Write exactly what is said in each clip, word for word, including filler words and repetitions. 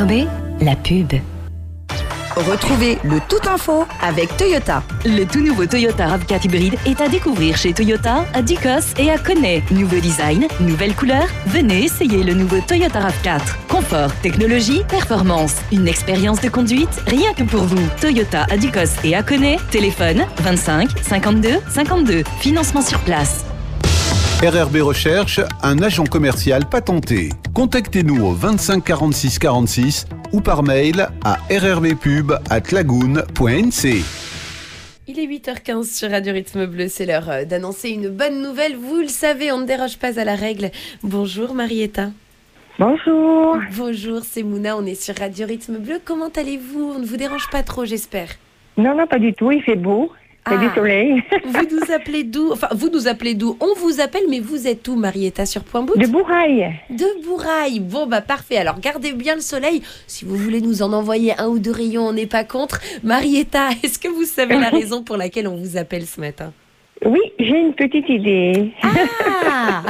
B, la pub. Retrouvez le Tout Info avec Toyota. Le tout nouveau Toyota RAV quatre hybride est à découvrir chez Toyota, à Ducos et à Koné. Nouveau design, nouvelle couleur. Venez essayer le nouveau Toyota RAV quatre. Confort, technologie, performance. Une expérience de conduite rien que pour vous. Toyota à Ducos et à Koné. Téléphone vingt-cinq cinquante-deux cinquante-deux. Financement sur place. R R B Recherche, un agent commercial patenté. Contactez-nous au vingt-cinq quarante-six quarante-six ou par mail à rrbpub arobase lagoon point n c. Il est huit heures quinze sur Radio Rythme Bleu, c'est l'heure d'annoncer une bonne nouvelle. Vous le savez, on ne déroge pas à la règle. Bonjour Marietta. Bonjour. Bonjour, c'est Mouna, on est sur Radio Rythme Bleu. Comment allez-vous? On ne vous dérange pas trop, j'espère. Non, non, pas du tout, il fait beau. Il y a Ah. du soleil. Vous nous appelez d'où? Enfin, vous nous appelez d'où? On vous appelle, mais vous êtes où, Marietta? Sur Point Bout? De Bouraille. De Bouraille. Bon, bah parfait. Alors, gardez bien le soleil. Si vous voulez nous en envoyer un ou deux rayons, on n'est pas contre. Marietta, est-ce que vous savez la raison pour laquelle on vous appelle ce matin? Oui, j'ai une petite idée. Ah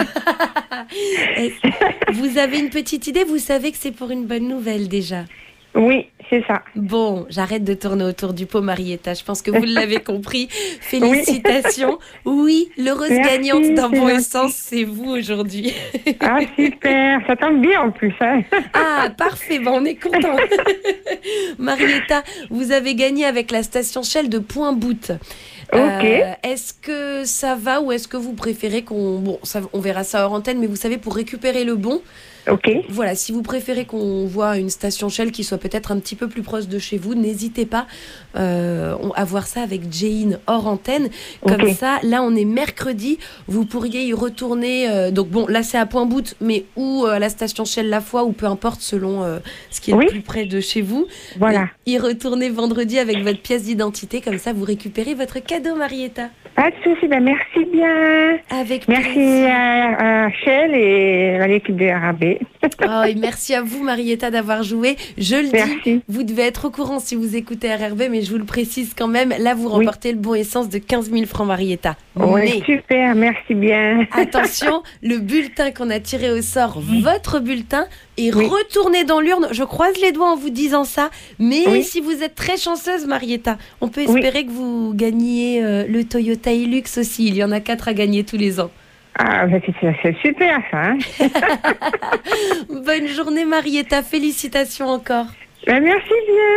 Est-ce- Vous avez une petite idée? Vous savez que c'est pour une bonne nouvelle déjà. Oui, c'est ça. Bon, j'arrête de tourner autour du pot, Marietta. Je pense que vous l'avez compris. Félicitations. Oui, l'heureuse Merci, gagnante d'un c'est bon gentil. essence, c'est vous aujourd'hui. Ah, super. Ça tombe bien en plus. Hein. Ah, parfait. Bon, on est content. Marietta, vous avez gagné avec la station Shell de Point Bout. Ok. Est-ce que ça va ou est-ce que vous préférez qu'on... Bon, ça, on verra ça hors antenne, mais vous savez, pour récupérer le bon, Ok. voilà, si vous préférez qu'on voit une station Shell qui soit peut-être un petit peu plus proche de chez vous, n'hésitez pas euh, à voir ça avec Jane hors antenne. Comme Ok. ça, là, on est mercredi, vous pourriez y retourner. euh, donc bon, là, c'est à Point Bout, mais ou euh, à la station Shell La Foi, ou peu importe, selon euh, ce qui est Oui. le plus près de chez vous. Voilà. Et y retourner vendredi avec votre pièce d'identité. Comme ça, vous récupérez votre cadeau, Marietta. Pas de souci. Ben, merci bien. Avec Merci plaisir. à, à Shell et à l'équipe de R A B. Oh, et merci à vous, Marietta, d'avoir joué. Je le dis, Merci. vous devez être au courant si vous écoutez R R B, mais je vous le précise quand même. Là, vous Oui. remportez le bon essence de quinze mille francs, Marietta. Oui, Mais super. Merci bien. attention, le bulletin qu'on a tiré au sort, votre bulletin, est Oui. retourné dans l'urne. Je croise les doigts en vous disant ça. Mais Oui. si vous êtes très chanceuse, Marietta, on peut Oui. espérer que vous gagniez euh, le Toyota Hilux aussi. Il y en a quatre à gagner tous les ans. Ah, ben, c'est, c'est super ça. Hein. Bonne journée, Marietta. Félicitations encore. Ben, merci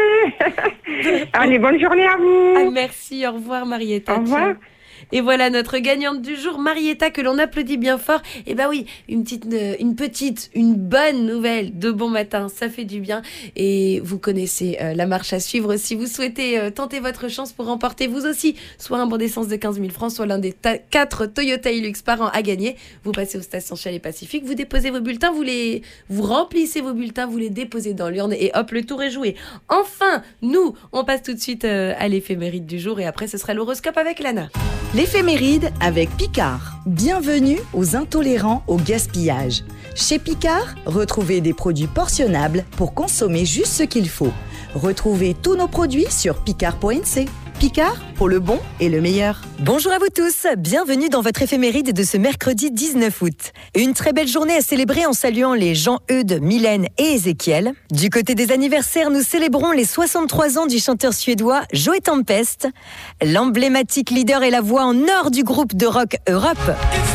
bien. Allez, bonne journée à vous. Ah, merci, au revoir Marietta. Au revoir. Ciao. Et voilà notre gagnante du jour, Marietta, que l'on applaudit bien fort. Et bah oui, une petite, euh, une petite, une bonne nouvelle de bon matin, ça fait du bien. Et vous connaissez euh, la marche à suivre. Si vous souhaitez euh, tenter votre chance pour remporter vous aussi soit un bon d'essence de quinze mille francs, soit l'un des ta- quatre Toyota Hilux par an à gagner, vous passez aux stations Shell et Pacifique, vous déposez vos bulletins, vous les, vous remplissez vos bulletins, vous les déposez dans l'urne et hop, le tour est joué. Enfin, nous, on passe tout de suite euh, à l'éphéméride du jour et après ce sera l'horoscope avec Lana. L'éphéméride avec Picard. Bienvenue aux intolérants au gaspillage. Chez Picard, retrouvez des produits portionnables pour consommer juste ce qu'il faut. Retrouvez tous nos produits sur picard point n c. Picard, pour le bon et le meilleur. Bonjour à vous tous, bienvenue dans votre éphéméride de ce mercredi dix-neuf août. Une très belle journée à célébrer en saluant les Jean-Eudes, Mylène et Ézéchiel. Du côté des anniversaires, nous célébrons les soixante-trois ans du chanteur suédois Joey Tempest, l'emblématique leader et la voix en or du groupe de rock Europe.